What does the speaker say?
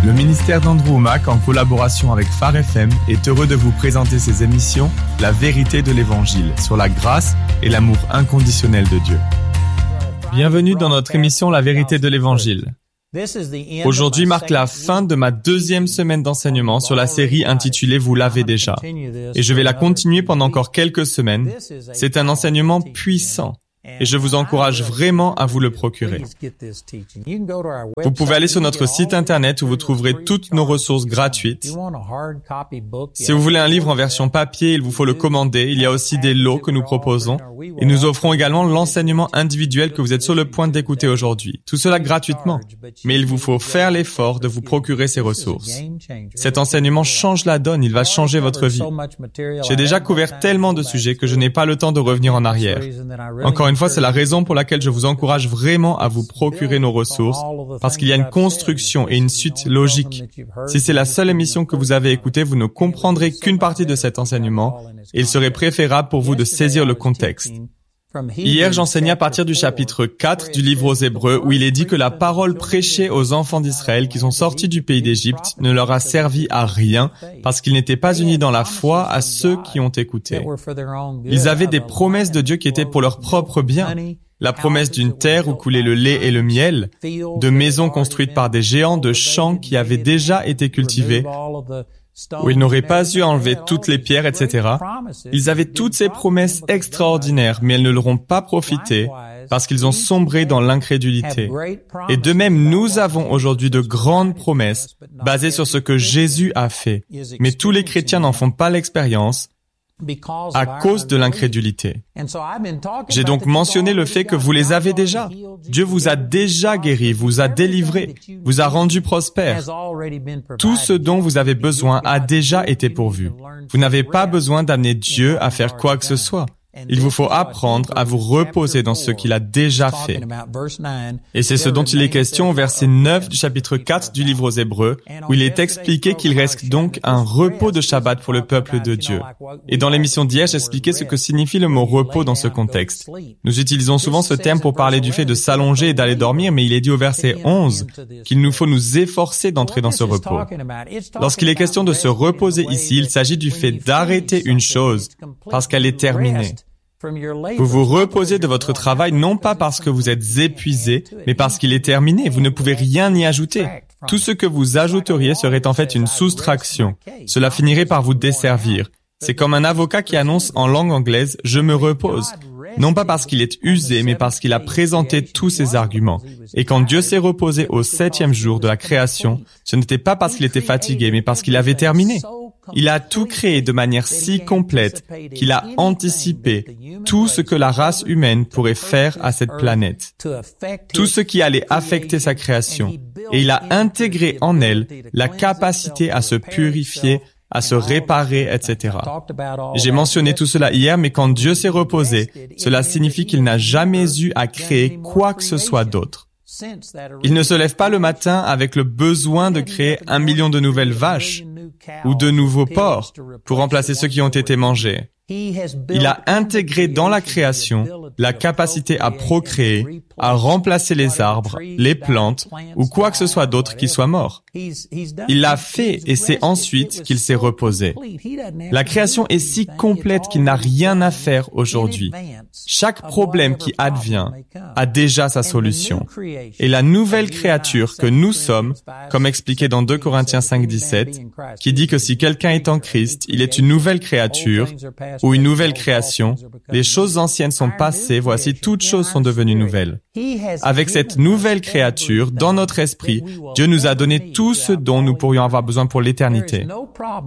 Le ministère d'Andrew Wommack, en collaboration avec Phare FM, est heureux de vous présenter ses émissions « La vérité de l'Évangile » sur la grâce et l'amour inconditionnel de Dieu. Bienvenue dans notre émission « La vérité de l'Évangile ». Aujourd'hui marque la fin de ma deuxième semaine d'enseignement sur la série intitulée « Vous l'avez déjà ». Et je vais la continuer pendant encore quelques semaines. C'est un enseignement puissant. Et je vous encourage vraiment à vous le procurer. Vous pouvez aller sur notre site internet où vous trouverez toutes nos ressources gratuites. Si vous voulez un livre en version papier, il vous faut le commander. Il y a aussi des lots que nous proposons. Et nous offrons également l'enseignement individuel que vous êtes sur le point d'écouter aujourd'hui. Tout cela gratuitement. Mais il vous faut faire l'effort de vous procurer ces ressources. Cet enseignement change la donne. Il va changer votre vie. J'ai déjà couvert tellement de sujets que je n'ai pas le temps de revenir en arrière. Encore une fois, c'est la raison pour laquelle je vous encourage vraiment à vous procurer nos ressources, parce qu'il y a une construction et une suite logique. Si c'est la seule émission que vous avez écoutée, vous ne comprendrez qu'une partie de cet enseignement, et il serait préférable pour vous de saisir le contexte. Hier, j'enseignais à partir du chapitre 4 du livre aux Hébreux, où il est dit que la parole prêchée aux enfants d'Israël qui sont sortis du pays d'Égypte ne leur a servi à rien, parce qu'ils n'étaient pas unis dans la foi à ceux qui ont écouté. Ils avaient des promesses de Dieu qui étaient pour leur propre bien. La promesse d'une terre où coulait le lait et le miel, de maisons construites par des géants, de champs qui avaient déjà été cultivés, où ils n'auraient pas eu à enlever toutes les pierres, etc. Ils avaient toutes ces promesses extraordinaires, mais elles ne leur ont pas profité parce qu'ils ont sombré dans l'incrédulité. Et de même, nous avons aujourd'hui de grandes promesses basées sur ce que Jésus a fait. Mais tous les chrétiens n'en font pas l'expérience à cause de l'incrédulité. J'ai donc mentionné le fait que vous les avez déjà. Dieu vous a déjà guéri, vous a délivré, vous a rendu prospère. Tout ce dont vous avez besoin a déjà été pourvu. Vous n'avez pas besoin d'amener Dieu à faire quoi que ce soit. Il vous faut apprendre à vous reposer dans ce qu'il a déjà fait. Et c'est ce dont il est question au verset 9 du chapitre 4 du livre aux Hébreux, où il est expliqué qu'il reste donc un repos de Shabbat pour le peuple de Dieu. Et dans l'émission d'hier, j'expliquais ce que signifie le mot repos dans ce contexte. Nous utilisons souvent ce terme pour parler du fait de s'allonger et d'aller dormir, mais il est dit au verset 11 qu'il nous faut nous efforcer d'entrer dans ce repos. Lorsqu'il est question de se reposer ici, il s'agit du fait d'arrêter une chose parce qu'elle est terminée. Vous vous reposez de votre travail non pas parce que vous êtes épuisé, mais parce qu'il est terminé. Vous ne pouvez rien y ajouter. Tout ce que vous ajouteriez serait en fait une soustraction. Cela finirait par vous desservir. C'est comme un avocat qui annonce en langue anglaise « je me repose ». Non pas parce qu'il est usé, mais parce qu'il a présenté tous ses arguments. Et quand Dieu s'est reposé au 7e jour de la création, ce n'était pas parce qu'il était fatigué, mais parce qu'il avait terminé. Il a tout créé de manière si complète qu'il a anticipé tout ce que la race humaine pourrait faire à cette planète, tout ce qui allait affecter sa création, et il a intégré en elle la capacité à se purifier, à se réparer, etc. J'ai mentionné tout cela hier, mais quand Dieu s'est reposé, cela signifie qu'il n'a jamais eu à créer quoi que ce soit d'autre. Il ne se lève pas le matin avec le besoin de créer 1 million de nouvelles vaches ou de nouveaux porcs pour remplacer ceux qui ont été mangés. Il a intégré dans la création la capacité à procréer, à remplacer les arbres, les plantes ou quoi que ce soit d'autre qui soit mort. Il l'a fait et c'est ensuite qu'il s'est reposé. La création est si complète qu'il n'a rien à faire aujourd'hui. Chaque problème qui advient a déjà sa solution. Et la nouvelle créature que nous sommes, comme expliqué dans 2 Corinthiens 5:17, qui dit que si quelqu'un est en Christ, il est une nouvelle créature ou une nouvelle création, les choses anciennes sont passées, voici toutes choses sont devenues nouvelles. Avec cette nouvelle créature, dans notre esprit, Dieu nous a donné tout ce dont nous pourrions avoir besoin pour l'éternité.